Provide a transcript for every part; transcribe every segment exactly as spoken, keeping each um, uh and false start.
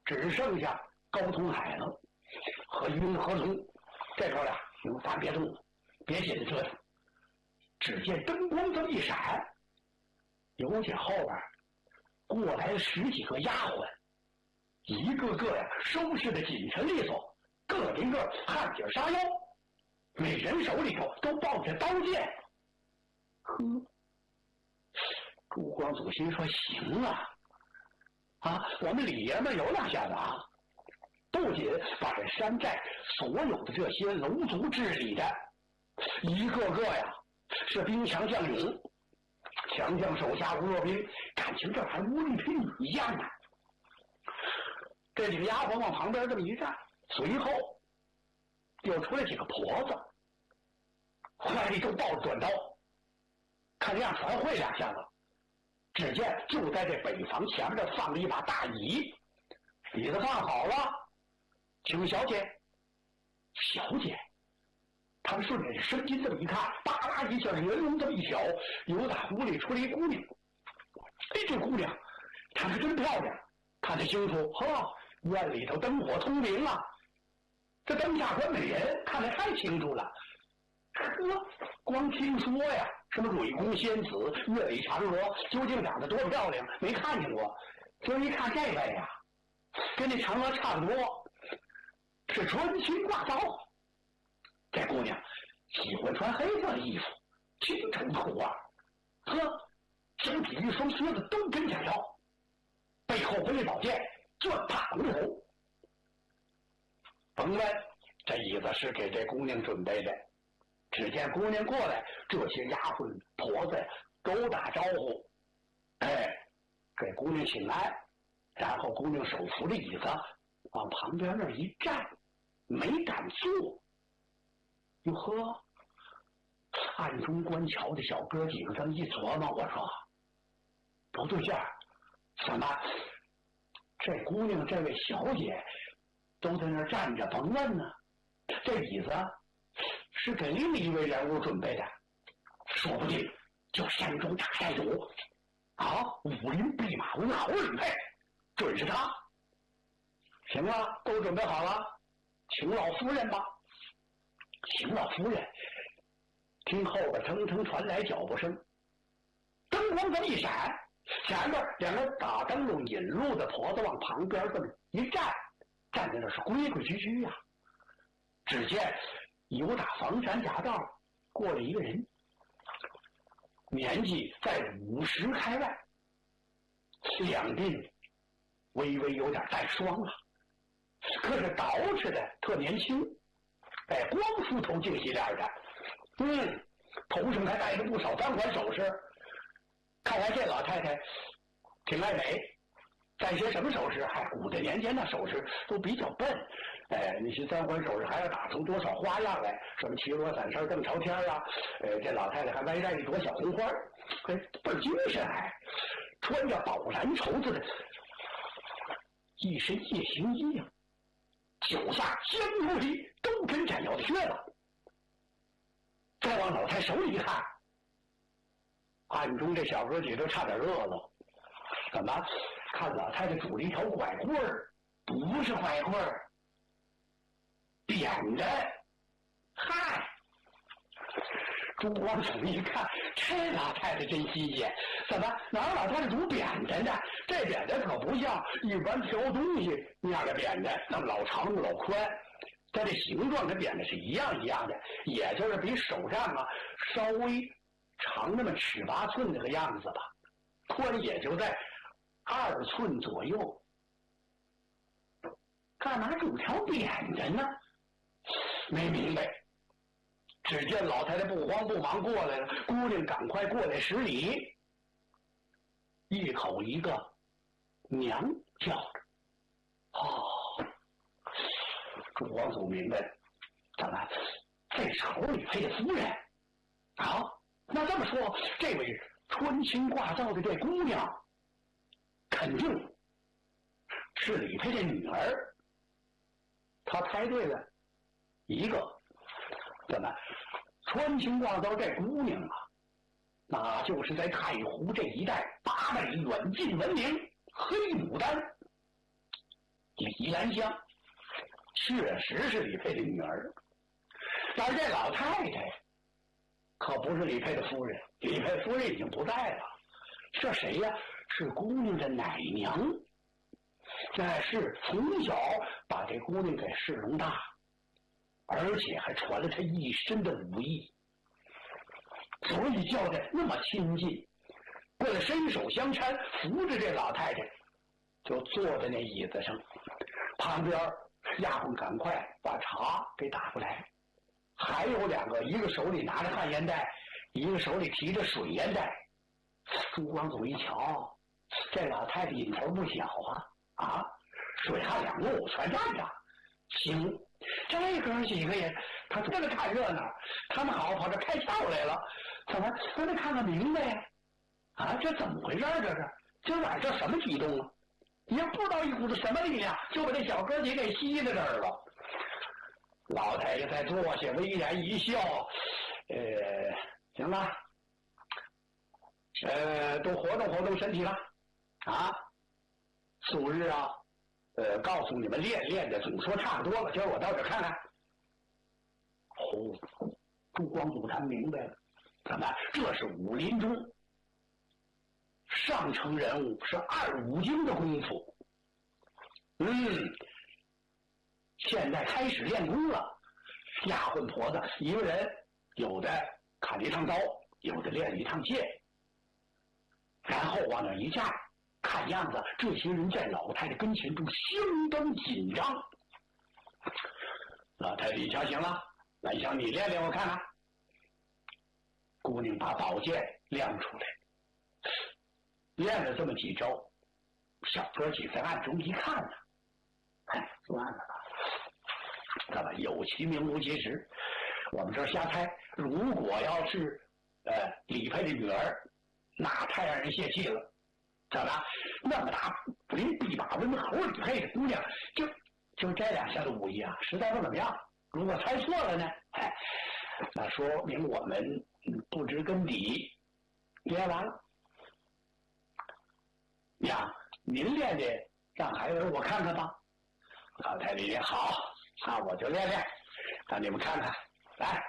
只剩下高通海了和云和龙。这哥俩，咱别动了，别紧着折腾。只见灯光这么一闪，由姐后边过来了十几个丫鬟，一个个呀收拾的紧陈利索，个顶个焊铁杀腰，每人手里头都抱着刀剑。呵，朱光祖心说：行啊，啊，我们李爷们有两下子啊！不仅把这山寨所有的这些楼族治理的，一个个呀是兵强将勇，强将手下无弱兵，感情这还无力拼女一样呢。这几个丫鬟往旁边这么一站，随后又出来几个婆子，怀里都抱着短刀，看这样传会两下子。只见就在这北房前面放了一把大椅，椅子放好了，请小姐。小姐，他们顺着这声音这么一看，巴拉一下人龙这么一挑，由打屋里出来一姑娘。哎，这姑娘看着真漂亮，看得清楚，呵，院里头灯火通明啊，这灯下观美人看得太清楚了。呵，光听说呀，什么蕊宫仙子、月里嫦娥，究竟长得多漂亮，没看见过。今一看这位呀，跟那嫦娥差不多，是春青挂造。这姑娘喜欢穿黑色的衣服，清楚可啊，呵，身体一双靴子都跟前腰，背后挥宝剑，转踏龙头。甭问，这椅子是给这姑娘准备的。只见姑娘过来，这些丫鬟婆子都打招呼，哎，给姑娘请安，然后姑娘手扶着椅子往旁边那一站，没敢坐。哟呵，暗中观瞧的小哥几个这么一琢磨，我说不对劲儿，怎么这姑娘这位小姐都在那儿站着甭问呢？这椅子是给另一位人物准备的，说不定就山中大寨主啊，武林弼马温侯吕佩，准是他。行了，都准备好了，请老夫人吧。请老夫人。听后边腾腾传来脚步声，灯光这么一闪，前面两个打灯笼引路的婆子往旁边这么一站，站在那是规规矩矩呀、啊。只见有打房山夹道过来一个人，年纪在五十开外，两鬓微微有点带霜了，可是捯饬的特年轻，哎，光梳头净洗脸的，嗯，头上还戴着不少三环首饰，看来这老太太挺爱美。戴些什么首饰？还古代年间的首饰都比较笨，哎，那些三环首饰还要打出多少花样来？什么齐罗伞衫邓朝天啊？呃，这老太太还歪戴一朵小红花，哎，倍儿精神还。穿着宝蓝绸子的一身夜行衣呀，脚下尖如里都跟斩腰的靴子。再往老太手里一看，暗中这小哥几都差点乐了。怎么？看老太太拄了一条拐棍儿，不是拐棍儿，扁的。嗨，朱光祖一看，这老太太真新鲜，怎么哪有老太太拄扁的呢？这扁的可不像一般挑东西那样的扁的，那么老长老宽，它这形状跟扁的是一样一样的，也就是比手杖啊稍微长那么尺八寸这个样子吧，宽也就在二寸左右。干嘛拄条扁的呢？没明白。只见老太太不慌不忙过来了，姑娘赶快过来施礼，一口一个娘叫着。哦，朱光祖明白了，怎么这是侯吕佩的夫人啊？那这么说，这位穿青挂造的这姑娘肯定是李佩的女儿。他猜对了一个，怎么穿青挂造这姑娘啊，那就是在太湖这一带八代远近闻名黑牡丹。 李兰香，确实是李佩的女儿。但是这老太太可不是李佩的夫人，李佩夫人已经不在了。这谁呀？是姑娘的奶娘。那是从小把这姑娘给侍弄大，而且还传了她一身的武艺，所以叫她那么亲近。为了伸手相搀，扶着这老太太，就坐在那椅子上。旁边丫鬟赶快把茶给打过来，还有两个，一个手里拿着旱烟袋，一个手里提着水烟袋。朱光祖一瞧，这老太太瘾头不小啊！啊，水旱两路全站着。行，这哥几个也，他在这看热闹，他们好跑这开窍来了。怎么？咱得看看明白呀！啊，这怎么回事？这是今晚这什么举动啊？也不知道一股子什么力量，就把这小哥几给吸在这儿了。老太太再坐下，微然一笑，呃，行了，呃，都活动活动身体了，啊，素日啊，呃，告诉你们练练的，总说差不多了，今儿我到这看看。哦，朱光祖他明白了，怎么？这是武林中上乘人物，是二五经的功夫。嗯，现在开始练功了。丫鬟婆子一个人，有的砍一趟刀，有的练一趟剑，然后往那一站，看样子这些人在老太太跟前都相当紧张。老太太一瞧，行了，兰香你练练我看看。姑娘把宝剑亮出来，练了这么几招，小哥几在暗中一看呢，哎，算了吧，怎么有其名无其实？我们这儿瞎猜，如果要是呃李佩的女儿，那太让人泄气了。怎么？那么大不灵臂把温猴李佩的姑娘，就就这两下的武艺啊，实在不怎么样。如果猜错了呢？哎，那说明我们不知根底。练完了。娘，您练练，让孩儿我看看吧。老太太也好，那我就练练，让你们看看。来，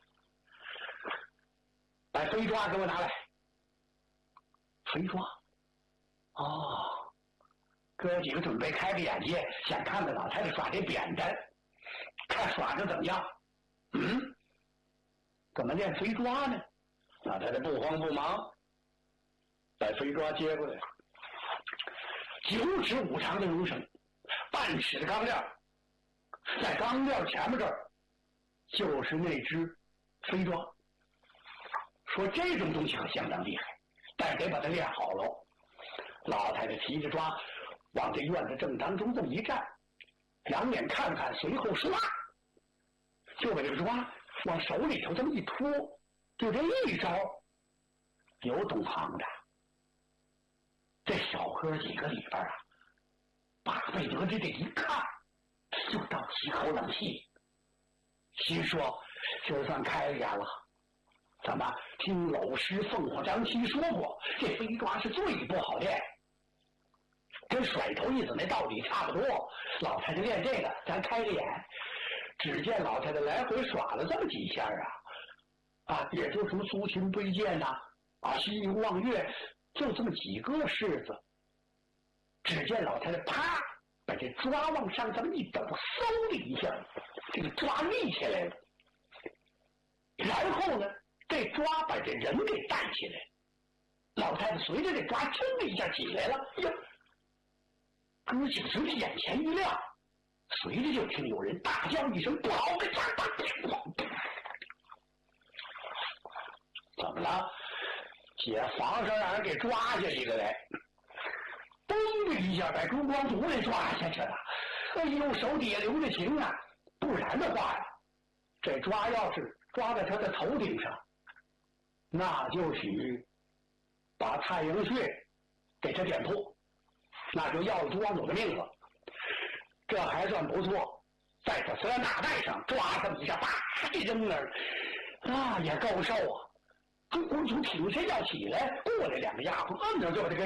把飞抓给我拿来。飞抓？哦，哥几个准备开个眼界，想看看老太太耍这扁担，看耍的怎么样？嗯，怎么练飞抓呢？老太太不慌不忙，把飞抓接过来。九尺五长的绒绳，半尺的钢链，在钢链前面这儿就是那只飞抓。说这种东西可相当厉害，但是得把它练好喽。老太太提着抓往这院子正当中这么一站，两眼看看，随后唰就把这个抓往手里头这么一托，就这一招有懂行的。这小哥几个里边啊，巴贝德这这一看，就倒几口冷气，心说今儿算开了眼了。怎么听老师凤凰张七说过，这飞抓是最不好练，跟甩头意思那道理差不多。老太太练这个，咱开着眼。只见老太太来回耍了这么几下啊，啊，也就什么苏秦对剑呐，啊，西游望月，就这么几个式子。只见老太太啪把这抓往上这么一抖，嗖的一下，这个抓立起来了。然后呢，这抓把这人给带起来，老太太随着这抓噌的一下起来了，呀，哥几个随着眼前一亮，随着就听有人大叫一声：“不好！”个家伙，怎么了？姐房上让人给抓下去了来，嘣的一下把朱光祖给抓下去了。哎呦，手底下留着情啊！不然的话呀，这抓要是抓在他的头顶上，那就许把太阳穴给他点破，那就要了朱光祖的命了。这还算不错，在他色大带上抓这么一下，叭一扔那儿，啊，也够受啊！朱光祖挺身要起来，过来两个丫鬟，摁着就把他给